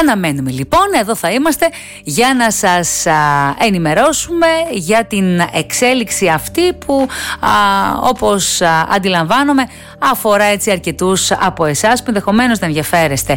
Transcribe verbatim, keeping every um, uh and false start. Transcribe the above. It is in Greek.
Αναμένουμε λοιπόν, εδώ θα είμαστε για να σας α, ενημερώσουμε για την εξέλιξη αυτή που α, όπως α, αντιλαμβάνομαι αφορά έτσι αρκετούς από εσάς που ενδεχομένως να ενδιαφέρεστε